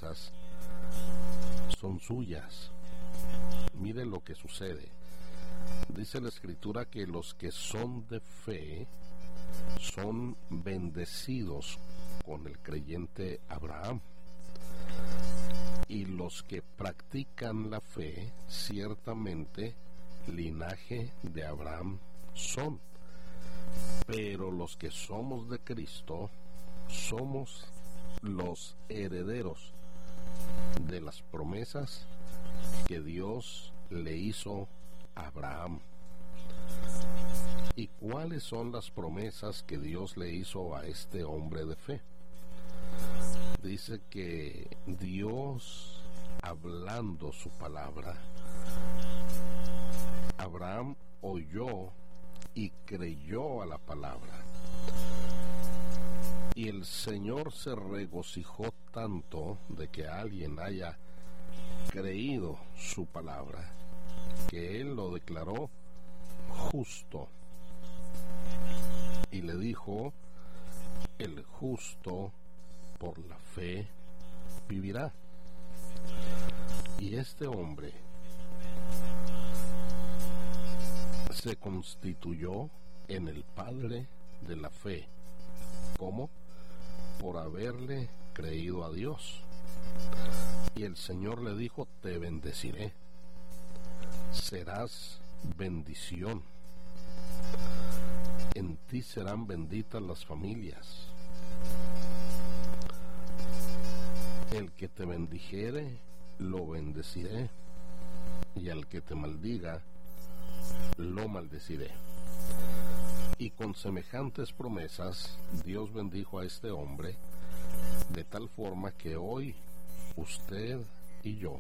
promesas son suyas. Mire lo que sucede. Dice la Escritura que los que son de fe son bendecidos con el creyente Abraham. Y los que practican la fe, ciertamente, linaje de Abraham son. Pero los que somos de Cristo, somos los herederos de las promesas que Dios le hizo a Abraham. ¿Y cuáles son las promesas que Dios le hizo a este hombre de fe? Dice que Dios, hablando su palabra, Abraham oyó y creyó a la palabra. Y el Señor se regocijó tanto de que alguien haya creído su palabra, que Él lo declaró justo. Y le dijo, el justo por la fe vivirá. Y este hombre se constituyó en el padre de la fe. ¿Cómo? Por haberle creído a Dios. Y el Señor le dijo, te bendeciré, serás bendición, en ti serán benditas las familias. El que te bendijere, lo bendeciré, y al que te maldiga, lo maldeciré. Y con semejantes promesas, Dios bendijo a este hombre, de tal forma que hoy usted y yo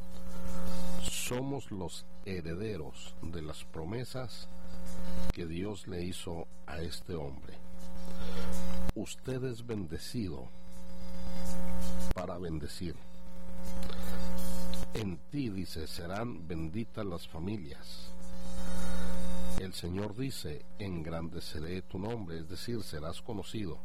somos los herederos de las promesas que Dios le hizo a este hombre. Usted es bendecido para bendecir. En ti, dice, serán benditas las familias. El Señor dice, engrandeceré tu nombre, es decir, serás conocido.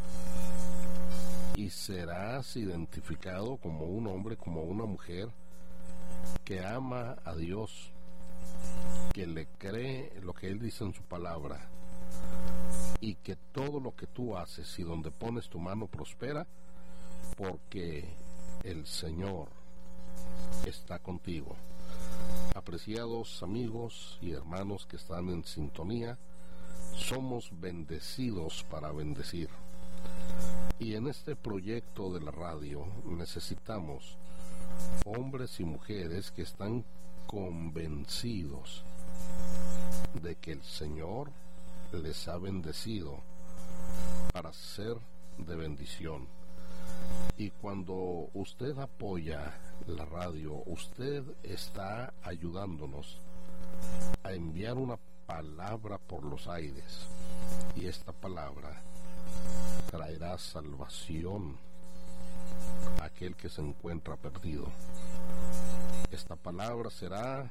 Y serás identificado como un hombre, como una mujer que ama a Dios, que le cree lo que Él dice en su palabra, y que todo lo que tú haces y donde pones tu mano prospera, porque el Señor está contigo. Apreciados amigos y hermanos que están en sintonía, somos bendecidos para bendecir. Y en este proyecto de la radio necesitamos hombres y mujeres que están convencidos de que el Señor les ha bendecido para ser de bendición. Y cuando usted apoya la radio, usted está ayudándonos a enviar una palabra por los aires, y esta palabra traerá salvación a aquel que se encuentra perdido. Esta palabra será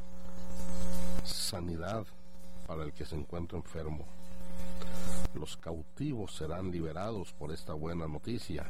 sanidad para el que se encuentra enfermo. Los cautivos serán liberados por esta buena noticia.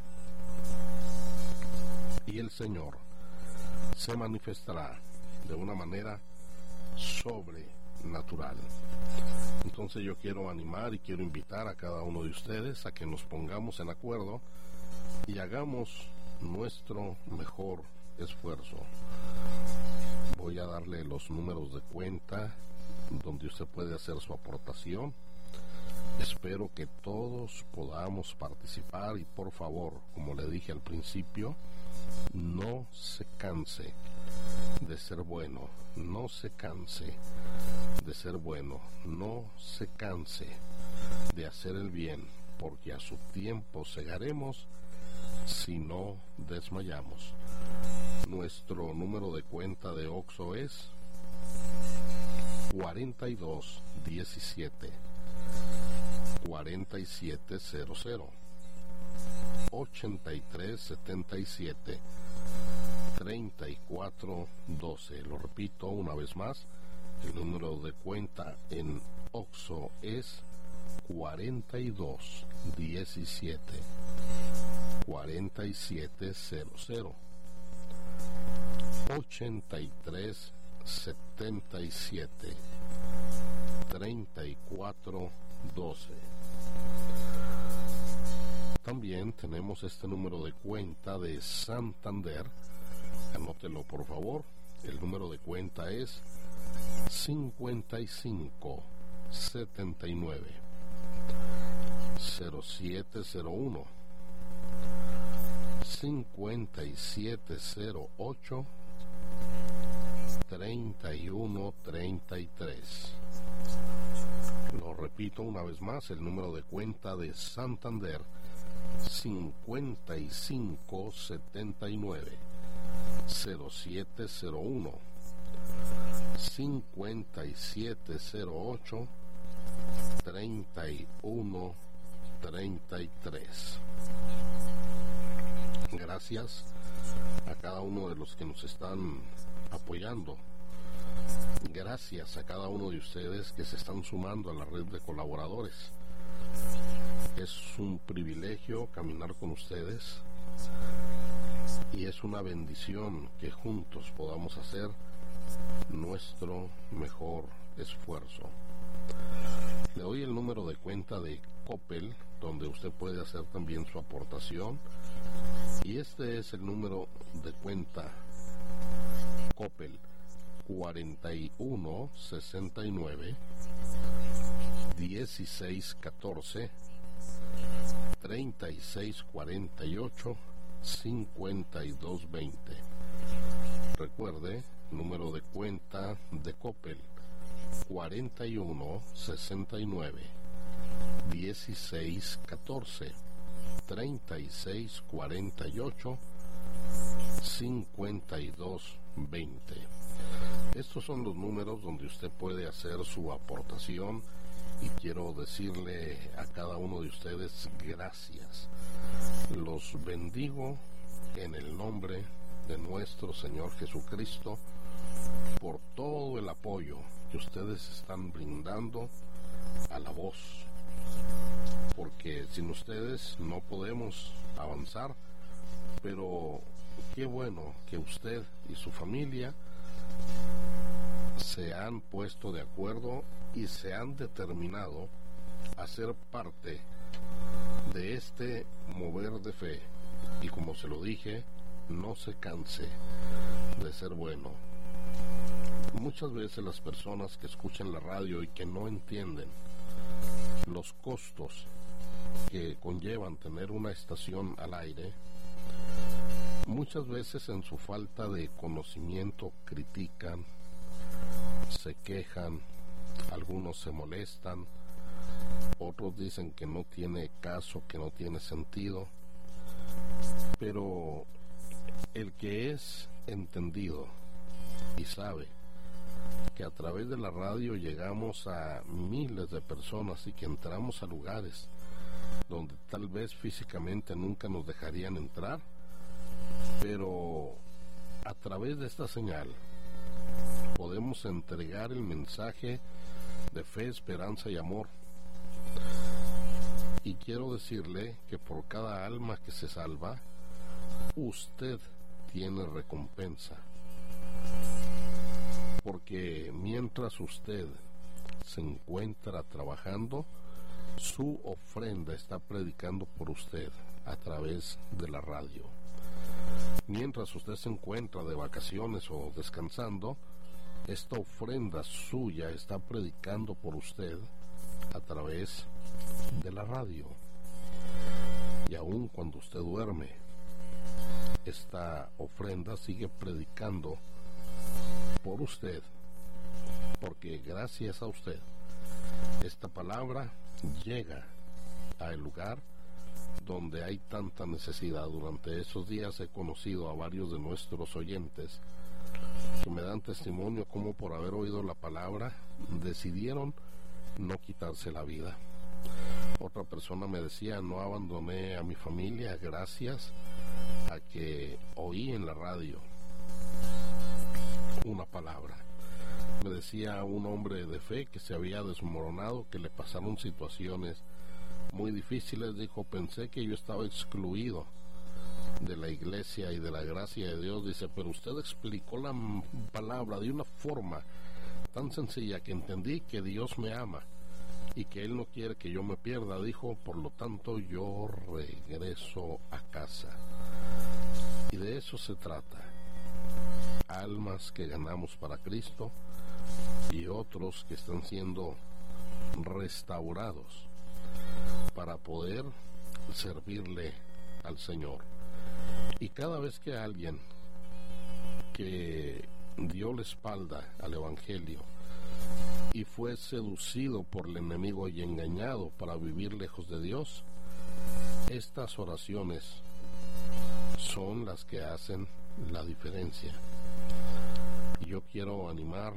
Y el Señor se manifestará de una manera sobrenatural. Entonces yo quiero animar y quiero invitar a cada uno de ustedes a que nos pongamos en acuerdo y hagamos nuestro mejor esfuerzo. Voy a darle los números de cuenta donde usted puede hacer su aportación. Espero que todos podamos participar y por favor, como le dije al principio, no se canse de ser bueno, no se canse de ser bueno, no se canse de hacer el bien, porque a su tiempo segaremos si no desmayamos. Nuestro número de cuenta de OXXO es 4217 4700 8377 3412. Lo repito una vez más, el número de cuenta en OXXO es 4217 4700 83 77 34 12. También tenemos este número de cuenta de Santander. Anótelo por favor. El número de cuenta es 55 79 0701 5708 3133. Lo repito una vez más, el número de cuenta de Santander 5579 0701 5708 3133. Gracias a cada uno de los que nos están apoyando. Gracias a cada uno de ustedes que se están sumando a la red de colaboradores. Es un privilegio caminar con ustedes y es una bendición que juntos podamos hacer nuestro mejor esfuerzo. Le doy el número de cuenta de Coppel, donde usted puede hacer también su aportación, y este es el número de cuenta Coppel: 41 69 16 14 36 48 52 20. Recuerde, número de cuenta de Coppel: 41 69 16 14 36 48 52 20. Estos son los números donde usted puede hacer su aportación, y quiero decirle a cada uno de ustedes gracias. Los bendigo en el nombre de nuestro Señor Jesucristo por todo el apoyo que ustedes están brindando a la voz, porque sin ustedes no podemos avanzar. Pero qué bueno que usted y su familia se han puesto de acuerdo y se han determinado a ser parte de este mover de fe, y como se lo dije, no se canse de ser bueno. Muchas veces las personas que escuchan la radio y que no entienden los costos que conllevan tener una estación al aire, muchas veces en su falta de conocimiento critican, se quejan, algunos se molestan, otros dicen que no tiene caso, que no tiene sentido. Pero el que es entendido y sabe que a través de la radio llegamos a miles de personas y que entramos a lugares donde tal vez físicamente nunca nos dejarían entrar, pero a través de esta señal podemos entregar el mensaje de fe, esperanza y amor. Y quiero decirle que por cada alma que se salva, usted tiene recompensa. Porque mientras usted se encuentra trabajando, su ofrenda está predicando por usted a través de la radio. Mientras usted se encuentra de vacaciones o descansando, esta ofrenda suya está predicando por usted a través de la radio. Y aun cuando usted duerme, esta ofrenda sigue predicando por usted, porque gracias a usted esta palabra llega al lugar donde hay tanta necesidad. Durante esos días he conocido a varios de nuestros oyentes que me dan testimonio como por haber oído la palabra decidieron no quitarse la vida. Otra persona me decía: no abandoné a mi familia gracias a que oí en la radio una palabra. Me decía un hombre de fe que se había desmoronado, que le pasaron situaciones muy difíciles. Dijo: pensé que yo estaba excluido de la iglesia y de la gracia de Dios, dice, pero usted explicó la palabra de una forma tan sencilla que entendí que Dios me ama y que Él no quiere que yo me pierda. Dijo, por lo tanto yo regreso a casa. Y de eso se trata. Almas que ganamos para Cristo y otros que están siendo restaurados para poder servirle al Señor. Y cada vez que alguien que dio la espalda al Evangelio y fue seducido por el enemigo y engañado para vivir lejos de Dios, estas oraciones son las que hacen la diferencia. Y yo quiero animar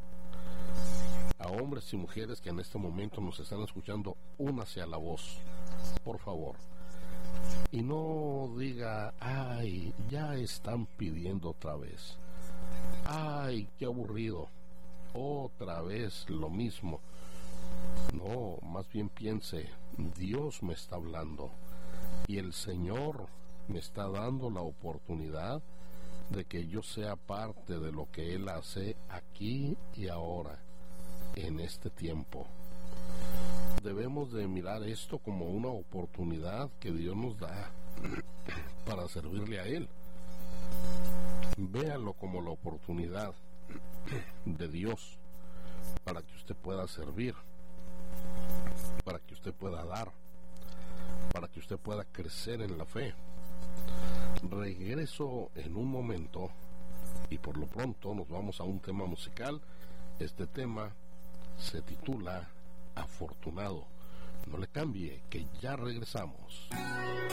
a hombres y mujeres que en este momento nos están escuchando, únase a la voz, por favor. Y no diga, ay, ya están pidiendo otra vez. Ay, qué aburrido. Otra vez lo mismo. No, más bien piense, Dios me está hablando. Y el Señor me está dando la oportunidad de que yo sea parte de lo que Él hace aquí y ahora, en este tiempo. Debemos de mirar esto como una oportunidad que Dios nos da para servirle a Él. Véalo como la oportunidad de Dios para que usted pueda servir, para que usted pueda dar, para que usted pueda crecer en la fe. Regreso en un momento y por lo pronto nos vamos a un tema musical. Este tema se titula Afortunado. No le cambie, que ya regresamos.